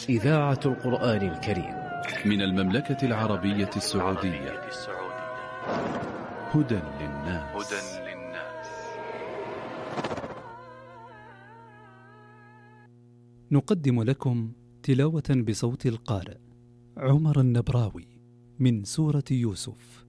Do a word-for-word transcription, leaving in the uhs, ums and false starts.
إذاعة القرآن الكريم من المملكة العربية السعودية. هدى للناس. نقدم لكم تلاوة بصوت القارئ عمر النبراوي من سورة يوسف.